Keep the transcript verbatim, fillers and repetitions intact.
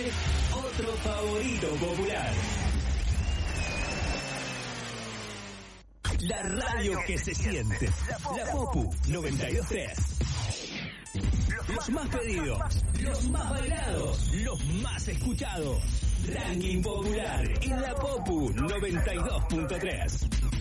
Otro favorito popular. La radio que se siente. La Popu noventa y dos punto tres. Los más pedidos, los más bailados, los más escuchados. Ranking popular en la Popu noventa y dos punto tres.